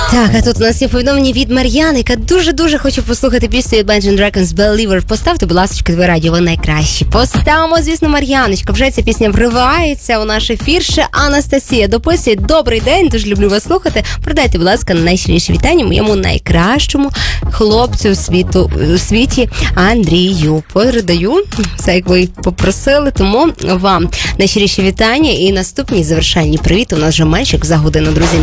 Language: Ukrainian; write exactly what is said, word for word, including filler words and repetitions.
Так, а тут у нас є повідомлення від Мар'яни, яка дуже-дуже хоче послухати пісню Imagine Dragons Believer. Поставте, будь ласка, твоє радіо, ви найкращі. Поставимо, звісно, Мар'яночка. Вже ця пісня вривається у наш ефір. Ще Анастасія дописує: добрий день, дуже люблю вас слухати. Передайте, будь ласка, найщиріші вітання моєму найкращому хлопцю світу, у світі Андрію. Передаю, все як ви попросили, тому вам найщиріші вітання і наступні завершальні привіт. У нас вже менше за годину, друзі.